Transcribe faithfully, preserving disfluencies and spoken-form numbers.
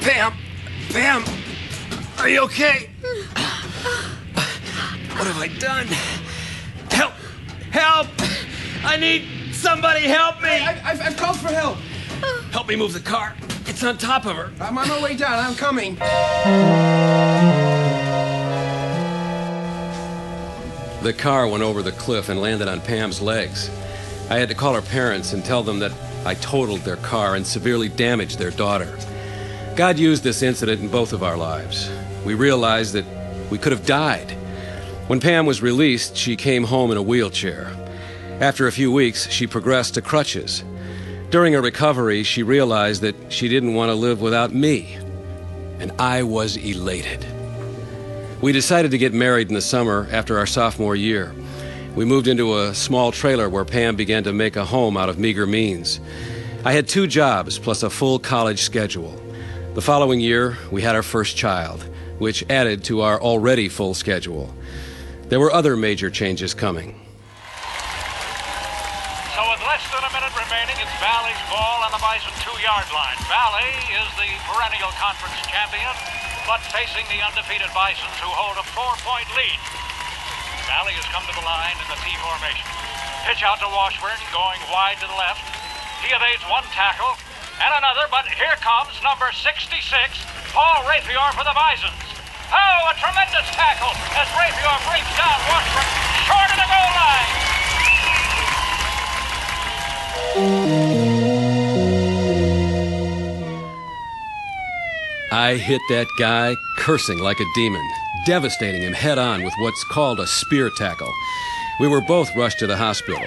Pam! Pam! Are you okay? What have I done? Help! Help! I need somebody help me! I, I've, I've called for help. Help me move the car. It's on top of her. I'm on my way down. I'm coming. The car went over the cliff and landed on Pam's legs. I had to call her parents and tell them that I totaled their car and severely damaged their daughter. God used this incident in both of our lives. We realized that we could have died. When Pam was released, she came home in a wheelchair. After a few weeks, she progressed to crutches. During her recovery, she realized that she didn't want to live without me, and I was elated. We decided to get married in the summer after our sophomore year. We moved into a small trailer where Pam began to make a home out of meager means. I had two jobs plus a full college schedule. The following year, we had our first child, which added to our already full schedule. There were other major changes coming. So with less than a minute remaining, it's Valley's ball on the Bison two-yard line. Valley is the perennial conference champion, but facing the undefeated Bisons who hold a four-point lead. Valley has come to the line in the T formation. Pitch out to Washburn, going wide to the left. He evades one tackle and another, but here comes number sixty-six, Paul Rapior for the Bisons. Oh, a tremendous tackle as Rapior brings down Washburn short of the goal line. I hit that guy cursing like a demon, devastating him head on with what's called a spear tackle. We were both rushed to the hospital.